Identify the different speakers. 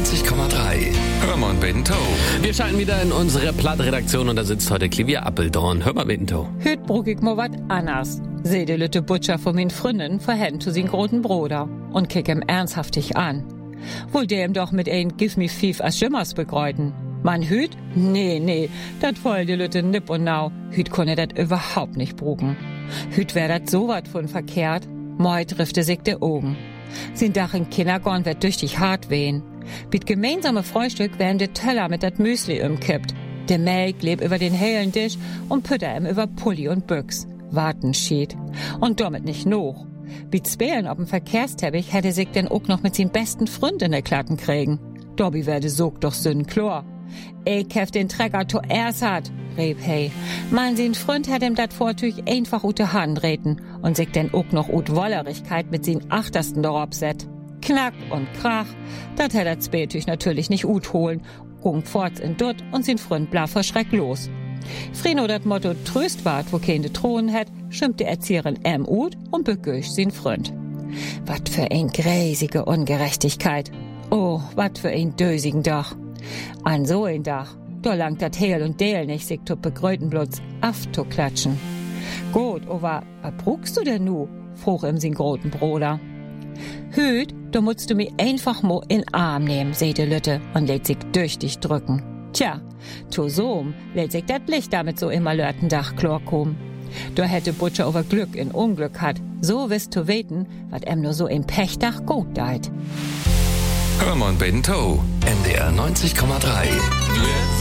Speaker 1: 90,3. Hörmann Bento.
Speaker 2: Wir schalten wieder in unsere Plattredaktion und da sitzt heute Clivia Appeldorn. Hör mal, Bento.
Speaker 3: Hüt brug ich mo wat anders. Seh de lütte Butcher von min Fründen verhänd zu sin groten Bruder und kick ihm ernsthaftig an. Wohl der ihm doch mit ein Give me fief as Schimmers begreuten. Man Hüt? Nee, dat voll de lütte nipp und nau. Hüt konne dat überhaupt nicht brugen. Hüt wär dat so wat von verkehrt. Moi drifte sich de Augen. Sin Dach in Kindergarten wird tüchtig hart wehen. Mit gemeinsame Frühstück werden de Teller mit dat Müsli umkippt. De Melk lebt über den hellen Tisch und Pütter ihm über Pulli und Büchs. Warten schied. Und damit nicht noch. Mit Spälen auf dem Verkehrsteppich hätte sich denn auch noch mit sin besten Freund in der Klatten kriegen. Dobby werde sog doch sünn Chlor. Ich hef den Trecker to erst hat, rieb hey. Man sin Freund hätt ihm dat Vortüch einfach ute Hand reten und sich denn auch noch ut Wollerigkeit mit sin Achtersten darauf set. Knack und Krach, dat hätt dat Spätüch natürlich nicht ut holen, gung forts in Dutt und sin Freund blaf vor Schreck los. Freno dat Motto Tröst ward, wo keine Thron hätt, schimpft die Erzieherin ut und begöscht sin Freund. Wat für ein gräsige Ungerechtigkeit. Oh, wat für ein dösigen Dach. An so ein Dach, da langt dat Hehl und Deel nicht, sich to begrötenblutz afto klatschen. Gut, aber was brugst du denn nu? Fruch ihm sin groten Bruder. Hüt, da musst du mi einfach mo in Arm nehmen, seht de Lütte und lädt sich durch dich drücken. Tja, to so'm lädt sich dat Licht damit so immer lörten Dach Chlor kommen. Da hätte Butcher over Glück in Unglück hat, so wisst du weten, wat em nur so im Pechdach gut deit.
Speaker 1: Hörmann Bento. NDR 90,3.